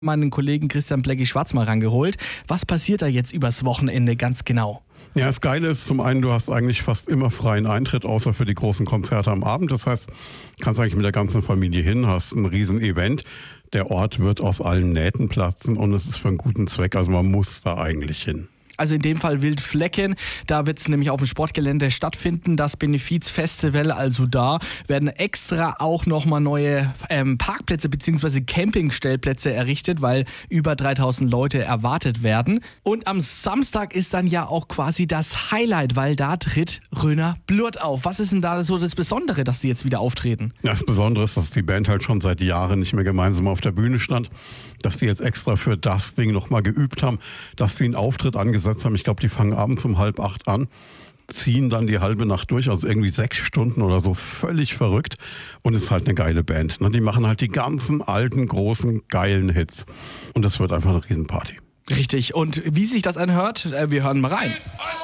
meinen Kollegen Christian Blecki-Schwarz mal rangeholt. Was passiert da jetzt übers Wochenende ganz genau? Ja, das Geile ist zum einen, du hast eigentlich fast immer freien Eintritt, außer für die großen Konzerte am Abend. Das heißt, kannst eigentlich mit der ganzen Familie hin, hast ein Riesen-Event. Der Ort wird aus allen Nähten platzen und es ist für einen guten Zweck. Also man muss da eigentlich hin. Also in dem Fall Wildflecken, da wird es nämlich auf dem Sportgelände stattfinden, das Benefizfestival. Also da werden extra auch nochmal neue Parkplätze bzw. Campingstellplätze errichtet, weil über 3000 Leute erwartet werden. Und am Samstag ist dann ja auch quasi das Highlight, weil da tritt Röner Blurt auf. Was ist denn da so das Besondere, dass die jetzt wieder auftreten? Ja, das Besondere ist, dass die Band halt schon seit Jahren nicht mehr gemeinsam auf der Bühne stand, dass die jetzt extra für das Ding nochmal geübt haben, dass sie einen Auftritt angesetzt haben. Ich glaube, die fangen abends um 7:30 an, ziehen dann die halbe Nacht durch, also irgendwie 6 Stunden oder so, völlig verrückt. Und es ist halt eine geile Band. Die machen halt die ganzen alten, großen, geilen Hits. Und das wird einfach eine Riesenparty. Richtig. Und wie sich das anhört, wir hören mal rein.